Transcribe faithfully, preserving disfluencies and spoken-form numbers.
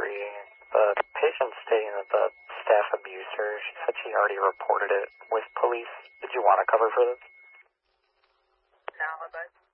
three. The patient's stating that the staff abused her. She said she already reported it with police. Did you want to cover for this? No, but